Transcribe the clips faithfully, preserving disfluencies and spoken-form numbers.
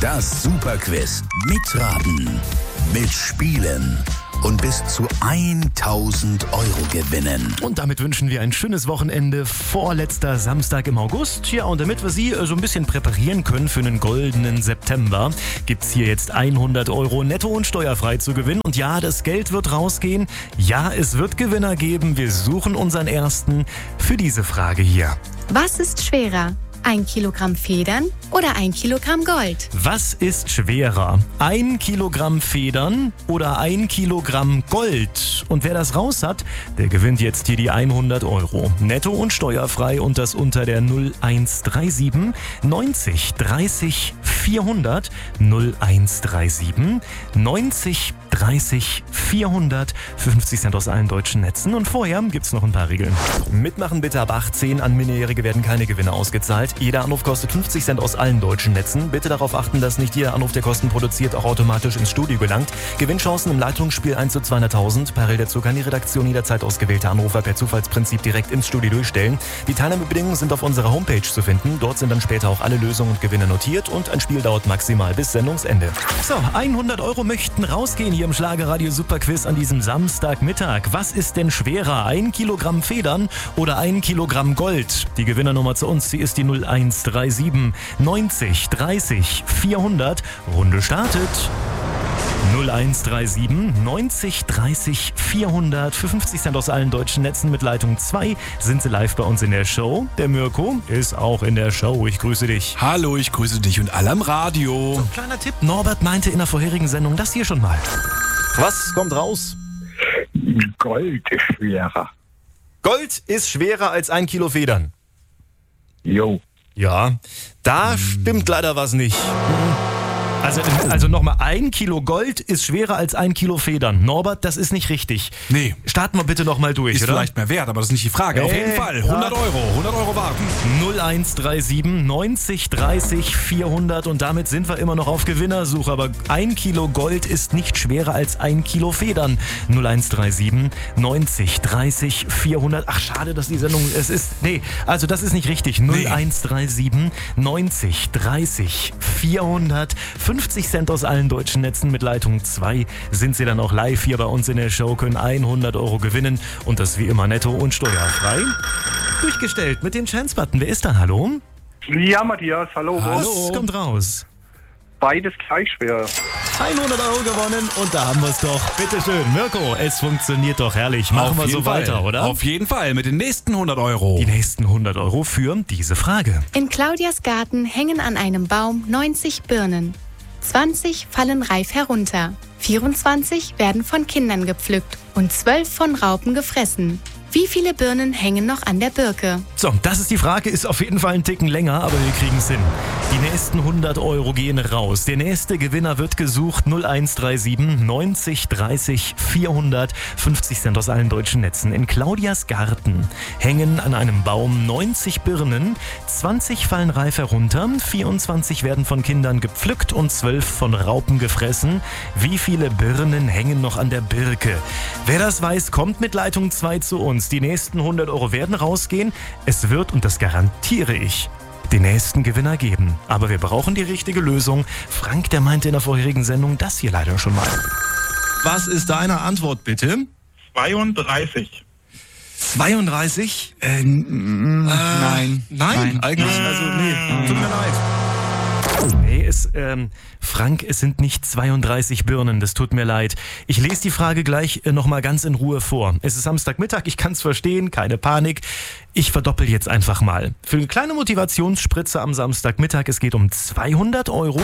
Das Superquiz. Mitraten, mitspielen und bis zu tausend Euro gewinnen. Und damit wünschen wir ein schönes Wochenende, vorletzter Samstag im August. Ja, und damit wir Sie so ein bisschen präparieren können für einen goldenen September, gibt's hier jetzt hundert Euro netto und steuerfrei zu gewinnen. Und ja, das Geld wird rausgehen. Ja, es wird Gewinner geben. Wir suchen unseren ersten für diese Frage hier. Was ist schwerer? Ein Kilogramm Federn oder ein Kilogramm Gold? Was ist schwerer? Ein Kilogramm Federn oder ein Kilogramm Gold? Und wer das raus hat, der gewinnt jetzt hier die hundert Euro. Netto und steuerfrei und das unter der null eins drei sieben neunzig dreißig vierhundert. null eins drei sieben neunzig dreißig vierhundert. fünfzig Cent aus allen deutschen Netzen. Und vorher gibt's noch ein paar Regeln. Mitmachen bitte ab achtzehn. An Minderjährige werden keine Gewinne ausgezahlt. Jeder Anruf kostet fünfzig Cent aus allen deutschen Netzen. Bitte darauf achten, dass nicht jeder Anruf, der Kosten produziert, auch automatisch ins Studio gelangt. Gewinnchancen im Leitungsspiel eins zu zweihunderttausend. Parallel dazu kann die Redaktion jederzeit ausgewählte Anrufer per Zufallsprinzip direkt ins Studio durchstellen. Die Teilnahmebedingungen sind auf unserer Homepage zu finden. Dort sind dann später auch alle Lösungen und Gewinne notiert. Und ein Spiel dauert maximal bis Sendungsende. So, hundert Euro möchten rausgehen hier im Schlagerradio Superquiz an diesem Samstagmittag. Was ist denn schwerer? Ein Kilogramm Federn oder ein Kilogramm Gold? Die Gewinnernummer zu uns, sie ist die null eins drei sieben neunzig dreißig vierhundert. Runde startet. null eins drei sieben neunzig dreißig vierhundert. Für fünfzig Cent aus allen deutschen Netzen mit Leitung zwei sind sie live bei uns in der Show. Der Mirko ist auch in der Show. Ich grüße dich. Hallo, ich grüße dich und alle am Radio. So, ein kleiner Tipp. Norbert meinte in der vorherigen Sendung das hier schon mal. Was kommt raus? Gold ist schwerer. Gold ist schwerer als ein Kilo Federn. Jo. Ja, da stimmt leider was nicht. Also, also nochmal, ein Kilo Gold ist schwerer als ein Kilo Federn. Norbert, das ist nicht richtig. Nee. Starten wir bitte nochmal durch, Ist oder? vielleicht mehr wert, aber das ist nicht die Frage. Auf Äh, jeden Fall, ja. hundert Euro. hundert Euro warten. null eins drei sieben neunzig dreißig vierhundert und damit sind wir immer noch auf Gewinnersuche. Aber ein Kilo Gold ist nicht schwerer als ein Kilo Federn. null eins drei sieben neunzig dreißig vierhundert. Ach, schade, dass die Sendung, es ist, nee, also das ist nicht richtig. null eins drei sieben neunzig dreißig vierhundert. fünfzig Cent aus allen deutschen Netzen mit Leitung zwei sind sie dann auch live hier bei uns in der Show, können hundert Euro gewinnen und das wie immer netto und steuerfrei. Durchgestellt mit dem Chance-Button. Wer ist da? Hallo? Ja, Matthias, hallo. Was kommt raus? Beides gleich schwer. hundert Euro gewonnen und da haben wir es doch. Bitteschön, Mirko, es funktioniert doch herrlich. Machen wir Auf so jeden Fall. weiter, oder? Auf jeden Fall, mit den nächsten hundert Euro. Die nächsten hundert Euro für diese Frage. In Claudias Garten hängen an einem Baum neunzig Birnen. zwanzig fallen reif herunter. vierundzwanzig werden von Kindern gepflückt und zwölf von Raupen gefressen. Wie viele Birnen hängen noch an der Birke? So, das ist die Frage, ist auf jeden Fall ein Ticken länger, aber wir kriegen es hin. Die nächsten hundert Euro gehen raus. Der nächste Gewinner wird gesucht. null eins drei sieben neunzig dreißig vierhundert. fünfzig Cent aus allen deutschen Netzen. In Claudias Garten hängen an einem Baum neunzig Birnen. zwanzig fallen reif herunter. vierundzwanzig werden von Kindern gepflückt und zwölf von Raupen gefressen. Wie viele Birnen hängen noch an der Birke? Wer das weiß, kommt mit Leitung zwei zu uns. Die nächsten hundert Euro werden rausgehen. Es wird, und das garantiere ich, den nächsten Gewinner geben. Aber wir brauchen die richtige Lösung. Frank, der meinte in der vorherigen Sendung das hier leider schon mal. Was ist deine Antwort, bitte? zweiunddreißig. zweiunddreißig? Äh, n- nein. Nein, Nein. eigentlich, also nee, tut mir leid. Nee, es, ähm, Frank, es sind nicht zweiunddreißig Birnen, das tut mir leid. Ich lese die Frage gleich äh, nochmal ganz in Ruhe vor. Es ist Samstagmittag, ich kann es verstehen, keine Panik. Ich verdoppel jetzt einfach mal. Für eine kleine Motivationsspritze am Samstagmittag, es geht um zweihundert Euro.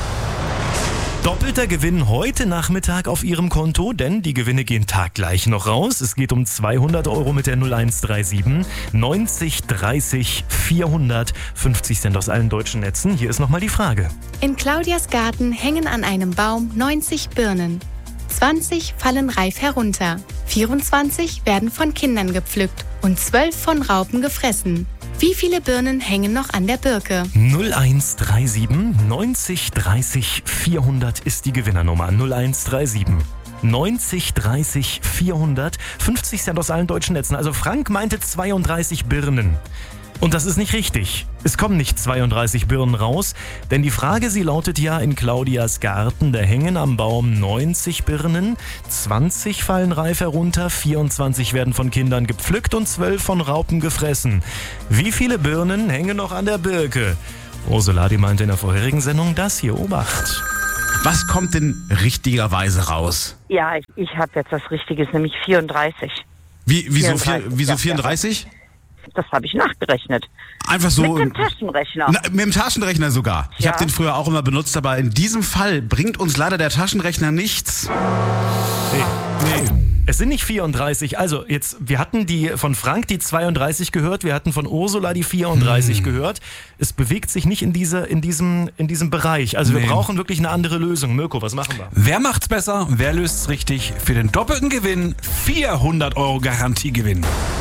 Doppelter Gewinn heute Nachmittag auf Ihrem Konto, denn die Gewinne gehen taggleich noch raus. Es geht um zweihundert Euro mit der null eins drei sieben neunzig dreißig vierhundert. fünfzig Cent aus allen deutschen Netzen. Hier ist nochmal die Frage. In Claudias Garten hängen an einem Baum neunzig Birnen. zwanzig fallen reif herunter. vierundzwanzig werden von Kindern gepflückt und zwölf von Raupen gefressen. Wie viele Birnen hängen noch an der Birke? null eins drei sieben neunzig dreißig vierhundert ist die Gewinnernummer. null eins drei sieben neunzig dreißig vierhundert. fünfzig Cent aus allen deutschen Netzen. Also Frank meinte zweiunddreißig Birnen. Und das ist nicht richtig. Es kommen nicht zweiunddreißig Birnen raus, denn die Frage, sie lautet ja in Claudias Garten, da hängen am Baum neunzig Birnen, zwanzig fallen reif herunter, vierundzwanzig werden von Kindern gepflückt und zwölf von Raupen gefressen. Wie viele Birnen hängen noch an der Birke? Ursula, die meinte in der vorherigen Sendung das hier, Obacht. Was kommt denn richtigerweise raus? Ja, ich, ich habe jetzt das Richtige, nämlich vierunddreißig. Wie, wieso, vierunddreißig, vier, wieso ja, vierunddreißig? Das habe ich nachgerechnet. Einfach so. Mit dem Taschenrechner. Na, mit dem Taschenrechner sogar. Ich Ja. habe den früher auch immer benutzt, aber in diesem Fall bringt uns leider der Taschenrechner nichts. Nee, nee. Es sind nicht vierunddreißig. Also jetzt, wir hatten die von Frank die zweiunddreißig gehört, wir hatten von Ursula die vierunddreißig hm. gehört. Es bewegt sich nicht in, diese, in, diesem, in diesem Bereich. Also Nee. wir brauchen wirklich eine andere Lösung. Mirko, was machen wir? Wer macht's besser? Wer löst's richtig? Für den doppelten Gewinn vierhundert Euro Garantiegewinn.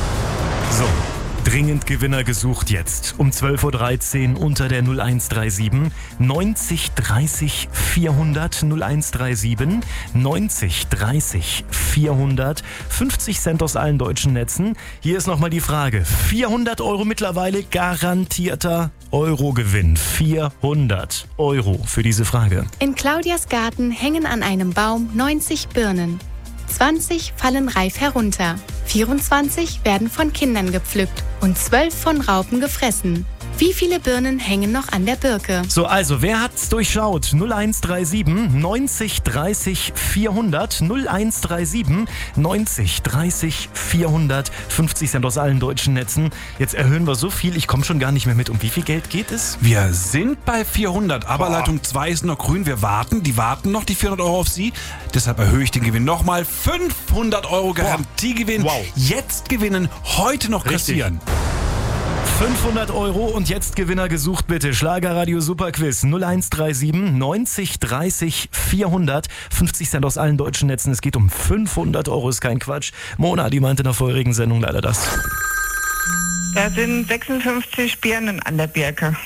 So, dringend Gewinner gesucht jetzt. Um zwölf Uhr dreizehn unter der null eins drei sieben neunzig dreißig vierhundert null eins drei sieben neunzig dreißig vierhundert fünfzig Cent aus allen deutschen Netzen. Hier ist nochmal die Frage. vierhundert Euro mittlerweile garantierter Eurogewinn. vierhundert Euro für diese Frage. In Claudias Garten hängen an einem Baum neunzig Birnen. zwanzig fallen reif herunter, vierundzwanzig werden von Kindern gepflückt und zwölf von Raupen gefressen. Wie viele Birnen hängen noch an der Birke? So, also, wer hat's durchschaut? null eins drei sieben neunzig dreißig vierhundert null eins drei sieben neunzig dreißig vierhundert fünfzig Cent aus allen deutschen Netzen. Jetzt erhöhen wir so viel, ich komme schon gar nicht mehr mit. Um wie viel Geld geht es? Wir sind bei vierhundert, aber Leitung zwei ist noch grün. Wir warten, die warten noch die vierhundert Euro auf Sie. Deshalb erhöhe ich den Gewinn nochmal. fünfhundert Euro Garantiegewinn. Wow. Jetzt gewinnen, heute noch Richtig. kassieren. fünfhundert Euro und jetzt Gewinner gesucht bitte. Schlagerradio Superquiz null eins drei sieben neunzig dreißig vierhundert fünfzig Cent aus allen deutschen Netzen. Es geht um fünfhundert Euro, ist kein Quatsch. Mona, die meinte in der vorherigen Sendung leider das. Da sind sechsundfünfzig Birnen an der Birke.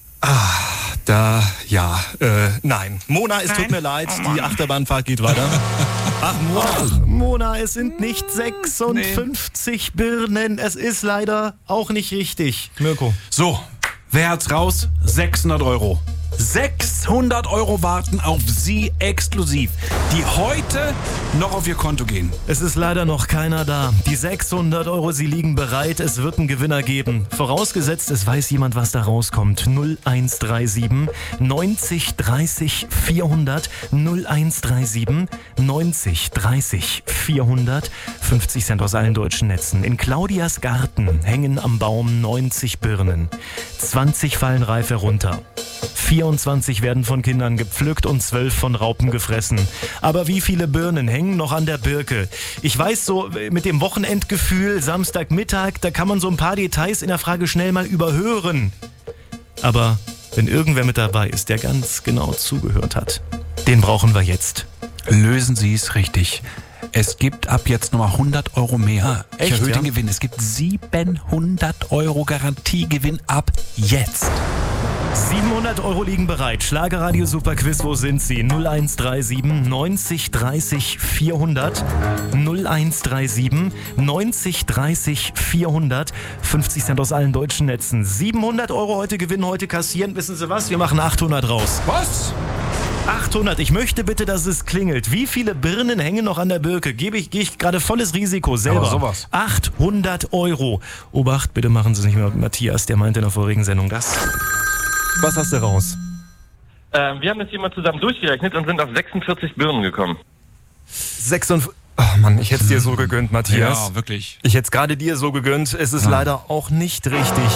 Da, ja, äh, nein. Mona, es Nein? tut mir leid, Oh Mann. die Achterbahnfahrt geht weiter. Ach, Mona. Mona, es sind nicht sechsundfünfzig Birnen. Es ist leider auch nicht richtig. Mirko. So, wer hat's raus? sechshundert Euro. sechshundert Euro warten auf Sie exklusiv, die heute noch auf Ihr Konto gehen. Es ist leider noch keiner da. Die sechshundert Euro, sie liegen bereit. Es wird einen Gewinner geben. Vorausgesetzt, es weiß jemand, was da rauskommt. null eins drei sieben neunzig dreißig vierhundert null eins drei sieben neunzig dreißig vierhundert fünfzig Cent aus allen deutschen Netzen. In Claudias Garten hängen am Baum neunzig Birnen. zwanzig fallen reif herunter. vierundzwanzig werden von Kindern gepflückt und zwölf von Raupen gefressen. Aber wie viele Birnen hängen noch an der Birke? Ich weiß so, mit dem Wochenendgefühl, Samstagmittag, da kann man so ein paar Details in der Frage schnell mal überhören. Aber wenn irgendwer mit dabei ist, der ganz genau zugehört hat, den brauchen wir jetzt. Lösen Sie es richtig. Es gibt ab jetzt nochmal hundert Euro mehr. Ich Echt, erhöhe ja? den Gewinn. Es gibt siebenhundert Euro Garantiegewinn ab jetzt. siebenhundert Euro liegen bereit. Schlagerradio Superquiz, wo sind Sie? null eins drei sieben neunzig dreißig vierhundert null eins drei sieben neunzig dreißig vierhundert fünfzig Cent aus allen deutschen Netzen. siebenhundert Euro heute gewinnen, heute kassieren. Wissen Sie was? Wir machen achthundert raus. Was? achthundert. Ich möchte bitte, dass es klingelt. Wie viele Birnen hängen noch an der Birke? Gebe ich, gehe ich gerade volles Risiko selber. Aber sowas. achthundert Euro. Obacht, bitte machen Sie es nicht mehr mit Matthias, der meinte in der vorigen Sendung das. Was hast du raus? Ähm, wir haben das hier mal zusammen durchgerechnet und sind auf sechsundvierzig Birnen gekommen. sechsundfünfzig. Ach Mann, ich hätte es dir so gegönnt, Matthias. Ja, wirklich. Ich hätte es gerade dir so gegönnt. Es ist leider auch nicht richtig.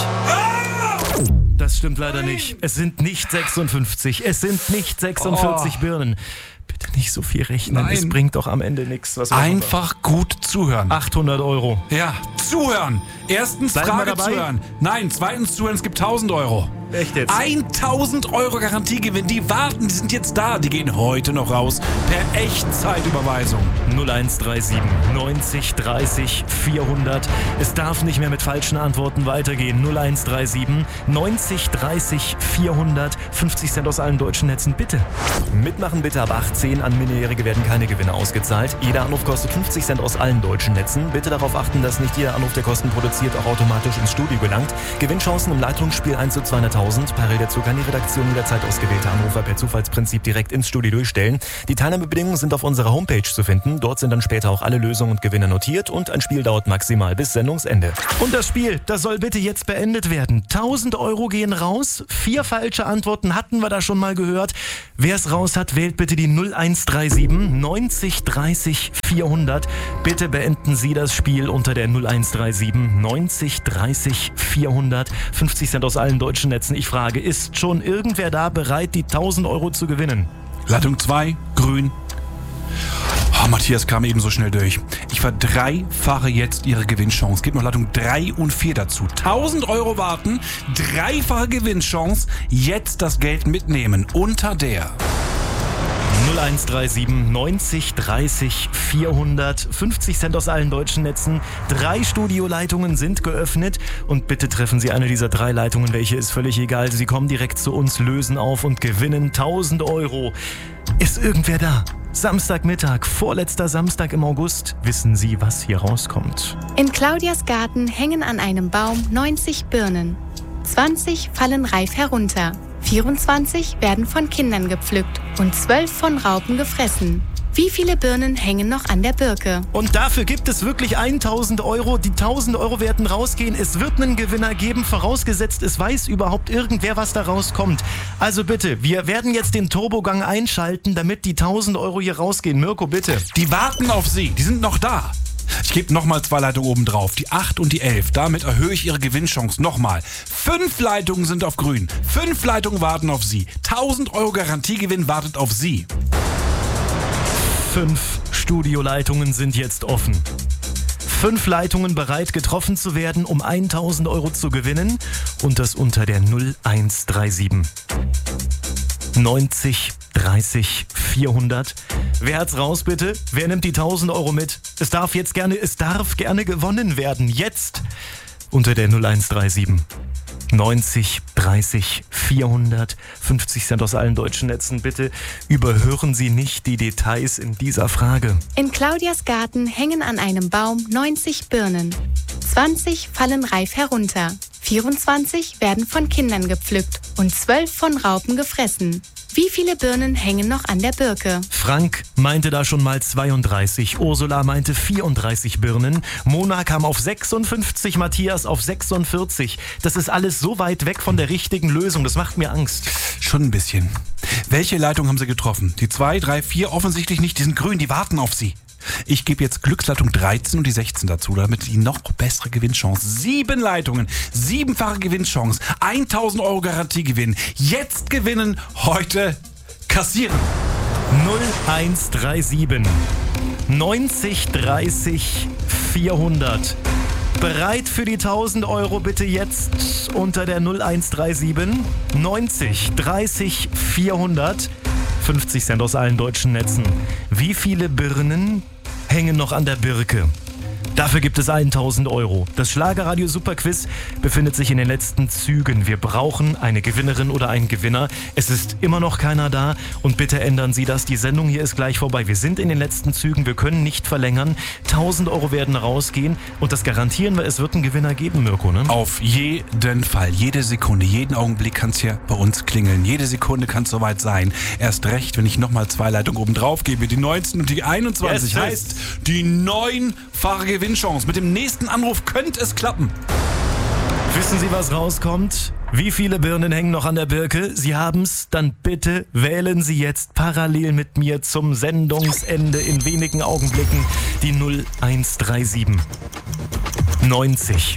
Das stimmt leider nicht. Es sind nicht sechsundfünfzig. Es sind nicht sechsundvierzig Oh. Birnen. Bitte nicht so viel rechnen. Nein. Es bringt doch am Ende nichts. Was machen wir? Einfach gut zuhören. achthundert Euro. Ja, zuhören. Erstens Bleiben wir Frage dabei? zuhören. Nein, zweitens zuhören, es gibt tausend Euro. Echt jetzt? tausend Euro Garantiegewinn, die warten, die sind jetzt da. Die gehen heute noch raus per Echtzeitüberweisung. null eins drei sieben neunzig dreißig vierhundert. Es darf nicht mehr mit falschen Antworten weitergehen. null eins drei sieben neunzig dreißig vierhundert. fünfzig Cent aus allen deutschen Netzen, bitte. Mitmachen bitte ab achtzehn. An Minderjährige werden keine Gewinne ausgezahlt. Jeder Anruf kostet fünfzig Cent aus allen deutschen Netzen. Bitte darauf achten, dass nicht jeder Anruf, der Kosten produziert, auch automatisch ins Studio gelangt. Gewinnchancen im Leitungsspiel eins zu zweihunderttausend. Parallel dazu kann die Redaktion jederzeit ausgewählte Anrufer per Zufallsprinzip direkt ins Studio durchstellen. Die Teilnahmebedingungen sind auf unserer Homepage zu finden. Dort sind dann später auch alle Lösungen und Gewinne notiert und ein Spiel dauert maximal bis Sendungsende. Und das Spiel, das soll bitte jetzt beendet werden. tausend Euro gehen raus. Vier falsche Antworten hatten wir da schon mal gehört. Wer es raus hat, wählt bitte die null eins drei sieben neunzig dreißig vierhundert. Bitte beenden Sie das Spiel unter der null eins drei sieben neunzig dreißig vierhundert. fünfzig Cent aus allen deutschen Netzen. Ich frage, ist schon irgendwer da bereit, die tausend Euro zu gewinnen? Leitung zwei, grün. Oh, Matthias kam eben so schnell durch. Ich verdreifache jetzt Ihre Gewinnchance. Es gibt noch Leitung drei und vier dazu. tausend Euro warten, dreifache Gewinnchance. Jetzt das Geld mitnehmen unter der null eins drei sieben neunzig dreißig vierhundert. fünfzig Cent aus allen deutschen Netzen. Drei Studioleitungen sind geöffnet. Und bitte treffen Sie eine dieser drei Leitungen. Welche ist völlig egal. Sie kommen direkt zu uns, lösen auf und gewinnen tausend Euro. Ist irgendwer da? Samstagmittag, vorletzter Samstag im August. Wissen Sie, was hier rauskommt? In Claudias Garten hängen an einem Baum neunzig Birnen. zwanzig fallen reif herunter. vierundzwanzig werden von Kindern gepflückt und zwölf von Raupen gefressen. Wie viele Birnen hängen noch an der Birke? Und dafür gibt es wirklich tausend Euro. Die tausend Euro werden rausgehen. Es wird einen Gewinner geben, vorausgesetzt, es weiß überhaupt irgendwer, was da rauskommt. Also bitte, wir werden jetzt den Turbogang einschalten, damit die tausend Euro hier rausgehen. Mirko, bitte. Die warten auf Sie, die sind noch da. Ich gebe nochmal zwei Leitungen oben drauf, die acht und die elf. Damit erhöhe ich Ihre Gewinnchance nochmal. Fünf Leitungen sind auf grün. Fünf Leitungen warten auf Sie. tausend Euro Garantiegewinn wartet auf Sie. Fünf Studioleitungen sind jetzt offen. Fünf Leitungen bereit, getroffen zu werden, um tausend Euro zu gewinnen. Und das unter der null eins drei sieben neunzig dreißig vierhundert. Wer hat's raus, bitte? Wer nimmt die tausend Euro mit? Es darf jetzt gerne, es darf gerne gewonnen werden. Jetzt unter der null eins drei sieben neunzig dreißig vierhundert. fünfzig Cent aus allen deutschen Netzen. Bitte überhören Sie nicht die Details in dieser Frage. In Claudias Garten hängen an einem Baum neunzig Birnen. zwanzig fallen reif herunter. vierundzwanzig werden von Kindern gepflückt und zwölf von Raupen gefressen. Wie viele Birnen hängen noch an der Birke? Frank meinte da schon mal zweiunddreißig, Ursula meinte vierunddreißig Birnen, Mona kam auf sechsundfünfzig, Matthias auf sechsundvierzig. Das ist alles so weit weg von der richtigen Lösung, das macht mir Angst. Schon ein bisschen. Welche Leitung haben Sie getroffen? Die zwei, drei, vier offensichtlich nicht, die sind grün, die warten auf Sie. Ich gebe jetzt Glücksleitung dreizehn und die sechzehn dazu, damit die noch bessere Gewinnchance. Sieben Leitungen, siebenfache Gewinnchance, tausend Euro Garantiegewinn. Jetzt gewinnen, heute kassieren. null eins drei sieben neunzig dreißig vierhundert. Bereit für die tausend Euro bitte jetzt unter der null eins drei sieben neunzig dreißig vierhundert. fünfzig Cent aus allen deutschen Netzen. Wie viele Birnen hängen noch an der Birke? Dafür gibt es tausend Euro. Das Schlagerradio Superquiz befindet sich in den letzten Zügen. Wir brauchen eine Gewinnerin oder einen Gewinner. Es ist immer noch keiner da und bitte ändern Sie das. Die Sendung hier ist gleich vorbei. Wir sind in den letzten Zügen. Wir können nicht verlängern. tausend Euro werden rausgehen und das garantieren wir. Es wird einen Gewinner geben, Mirko, ne? Auf jeden Fall. Jede Sekunde, jeden Augenblick kann es hier bei uns klingeln. Jede Sekunde kann es soweit sein. Erst recht, wenn ich nochmal zwei Leitungen oben drauf gebe. Die neunzehn und die einundzwanzig. Yes, heißt die neunfache Gewinnchance. Mit dem nächsten Anruf könnte es klappen. Wissen Sie, was rauskommt? Wie viele Birnen hängen noch an der Birke? Sie haben's? Dann bitte wählen Sie jetzt parallel mit mir zum Sendungsende in wenigen Augenblicken die null eins drei sieben neunzig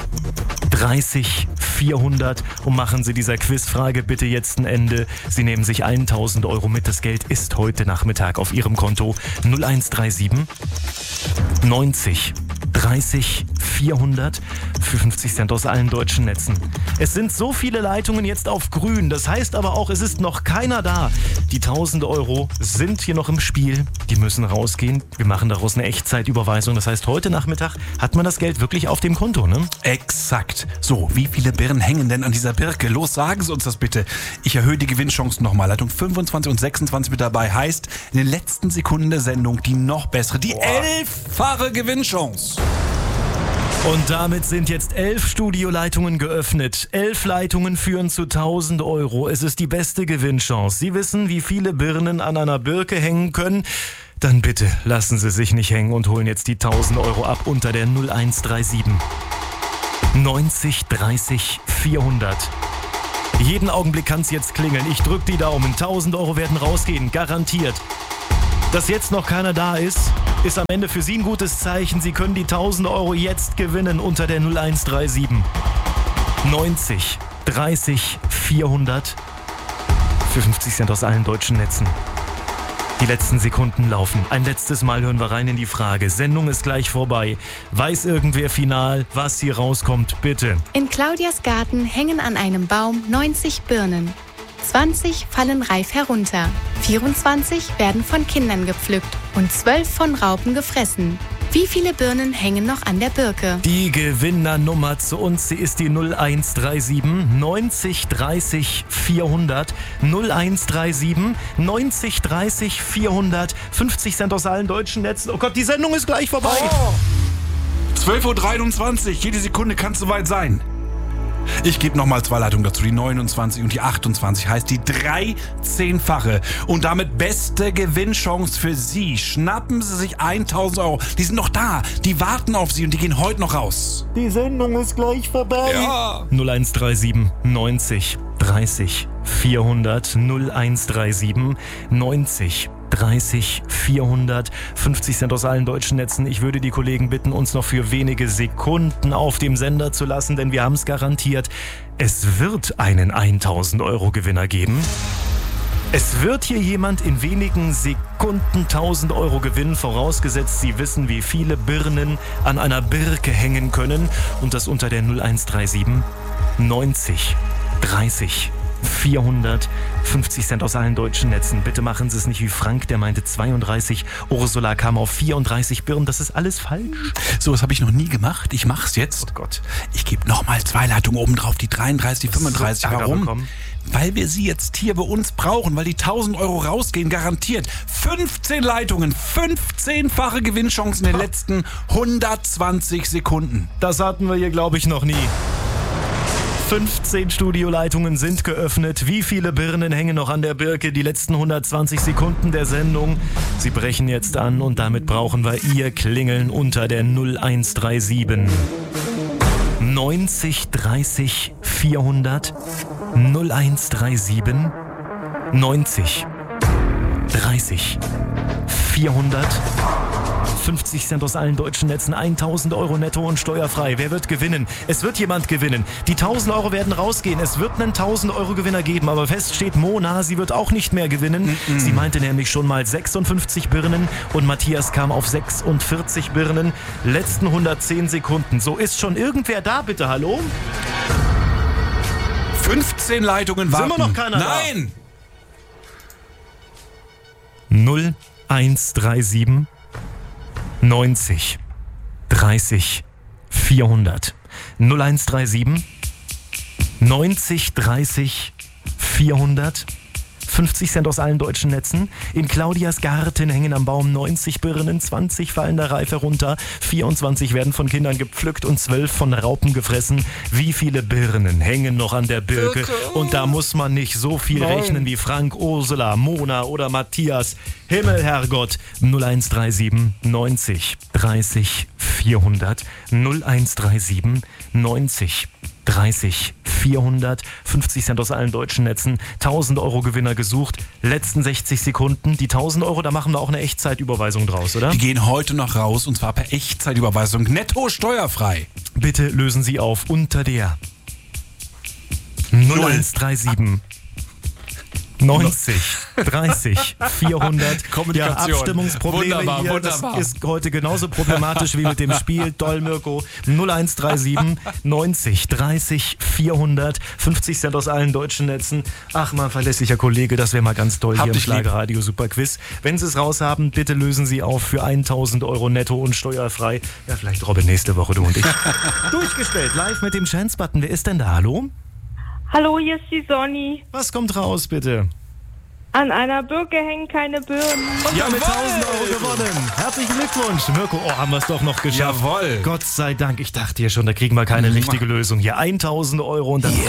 dreißig vierhundert und machen Sie dieser Quizfrage bitte jetzt ein Ende. Sie nehmen sich tausend Euro mit. Das Geld ist heute Nachmittag auf Ihrem Konto. null eins drei sieben neunzig dreißig dreißig vierhundert für fünfzig Cent aus allen deutschen Netzen. Es sind so viele Leitungen jetzt auf grün. Das heißt aber auch, es ist noch keiner da. Die tausend Euro sind hier noch im Spiel. Die müssen rausgehen. Wir machen daraus eine Echtzeitüberweisung. Das heißt, heute Nachmittag hat man das Geld wirklich auf dem Konto, ne? Exakt. So, wie viele Birnen hängen denn an dieser Birke? Los, sagen Sie uns das bitte. Ich erhöhe die Gewinnchancen nochmal. Leitung fünfundzwanzig und sechsundzwanzig mit dabei heißt, in den letzten Sekunden der Sendung die noch bessere, die elffache Gewinnchance. Und damit sind jetzt elf Studioleitungen geöffnet. Elf Leitungen führen zu tausend Euro. Es ist die beste Gewinnchance. Sie wissen, wie viele Birnen an einer Birke hängen können? Dann bitte lassen Sie sich nicht hängen und holen jetzt die tausend Euro ab unter der null eins drei sieben neunzig dreißig vierhundert. Jeden Augenblick kann es jetzt klingeln. Ich drück die Daumen. tausend Euro werden rausgehen. Garantiert. Dass jetzt noch keiner da ist, ist am Ende für Sie ein gutes Zeichen. Sie können die tausend Euro jetzt gewinnen unter der null eins drei sieben neunzig dreißig vierhundert für fünfzig Cent aus allen deutschen Netzen. Die letzten Sekunden laufen. Ein letztes Mal hören wir rein in die Frage. Sendung ist gleich vorbei. Weiß irgendwer final, was hier rauskommt? Bitte. In Claudias Garten hängen an einem Baum neunzig Birnen. zwanzig fallen reif herunter. vierundzwanzig werden von Kindern gepflückt und zwölf von Raupen gefressen. Wie viele Birnen hängen noch an der Birke? Die Gewinnernummer zu uns, sie ist die null eins drei sieben neunzig dreißig vierhundert. null eins drei sieben neunzig dreißig vierhundert. fünfzig Cent aus allen deutschen Netzen. Oh Gott, die Sendung ist gleich vorbei. Oh. zwölf Uhr dreiundzwanzig. Jede Sekunde kann es soweit sein. Ich gebe nochmal zwei Leitungen dazu, die neunundzwanzig und die achtundzwanzig, heißt die dreizehnfache und damit beste Gewinnchance für Sie. Schnappen Sie sich tausend Euro, die sind noch da, die warten auf Sie und die gehen heute noch raus. Die Sendung ist gleich vorbei. Ja. null eins drei sieben neunzig dreißig vierhundert. null eins drei sieben neunzig dreißig vierhundert. fünfzig Cent aus allen deutschen Netzen. Ich würde die Kollegen bitten, uns noch für wenige Sekunden auf dem Sender zu lassen, denn wir haben es garantiert. Es wird einen tausend Euro Gewinner geben. Es wird hier jemand in wenigen Sekunden tausend Euro gewinnen, vorausgesetzt Sie wissen, wie viele Birnen an einer Birke hängen können. Und das unter der null eins drei sieben neunzig dreißig vierhundert. fünfzig Cent aus allen deutschen Netzen. Bitte machen Sie es nicht wie Frank, der meinte zweiunddreißig. Ursula kam auf vierunddreißig Birnen. Das ist alles falsch. So, das habe ich noch nie gemacht. Ich mach's jetzt. Oh Gott. Ich gebe nochmal zwei Leitungen oben drauf, die dreiunddreißig, die fünfunddreißig. So Warum? bekommen. Weil wir sie jetzt hier bei uns brauchen, weil die tausend Euro rausgehen, garantiert. fünfzehn Leitungen, fünfzehnfache Gewinnchancen in den letzten hundertzwanzig Sekunden. Das hatten wir hier, glaube ich, noch nie. fünfzehn Studioleitungen sind geöffnet. Wie viele Birnen hängen noch an der Birke? Die letzten hundertzwanzig Sekunden der Sendung. Sie brechen jetzt an und damit brauchen wir Ihr Klingeln unter der null eins drei sieben neunzig dreißig vierhundert. null eins drei sieben neunzig dreißig vierhundert. fünfzig Cent aus allen deutschen Netzen, tausend Euro netto und steuerfrei. Wer wird gewinnen? Es wird jemand gewinnen. Die tausend Euro werden rausgehen. Es wird einen tausend Euro Gewinner geben, aber fest steht Mona, sie wird auch nicht mehr gewinnen. Mm-mm. Sie meinte nämlich schon mal sechsundfünfzig Birnen und Matthias kam auf sechsundvierzig Birnen. Letzten hundertzehn Sekunden. So, ist schon irgendwer da, bitte, hallo? fünfzehn Leitungen warten. Sind wir noch keiner da? Nein! null eins drei sieben neunzig dreißig vierhundert. null eins drei sieben neunzig dreißig vierhundert. fünfzig Cent aus allen deutschen Netzen. In Claudias Garten hängen am Baum neunzig Birnen, zwanzig fallen der Reif herunter, vierundzwanzig werden von Kindern gepflückt und zwölf von Raupen gefressen. Wie viele Birnen hängen noch an der Birke? Birke. Und da muss man nicht so viel Nein. rechnen wie Frank, Ursula, Mona oder Matthias. Himmel, Herrgott. null eins drei sieben neunzig dreißig vierhundert. null eins drei sieben neunzig dreißig vierhundert. fünfzig Cent aus allen deutschen Netzen. tausend Euro Gewinner gesucht. Letzten sechzig Sekunden. Die tausend Euro, da machen wir auch eine Echtzeitüberweisung draus, oder? Die gehen heute noch raus und zwar per Echtzeitüberweisung. Netto steuerfrei. Bitte lösen Sie auf unter der null eins drei sieben neunzig, dreißig, vierhundert. Kommunikation. Ja, Abstimmungsprobleme Wunderbar, hier. wunderbar. Das ist heute genauso problematisch wie mit dem Spiel. Toll, Mirko. null eins drei sieben, neunzig, dreißig, vierhundert. fünfzig Cent aus allen deutschen Netzen. Ach, mal verlässlicher Kollege, das wäre mal ganz toll Hab hier im dich lieb. Schlagerradio Superquiz. Wenn Sie es raus haben, bitte lösen Sie auf für tausend Euro netto und steuerfrei. Ja, vielleicht Robin nächste Woche, du und ich. Durchgestellt, live mit dem Chance-Button. Wer ist denn da? Hallo? Hallo, hier ist die Sonny. Was kommt raus, bitte? An einer Birke hängen keine Birnen. Ja, mit tausend Euro gewonnen. Herzlichen Glückwunsch. Mirko, oh, haben wir es doch noch geschafft. Jawohl. Gott sei Dank. Ich dachte ja schon, da kriegen wir keine richtige Lösung. Hier tausend Euro und dann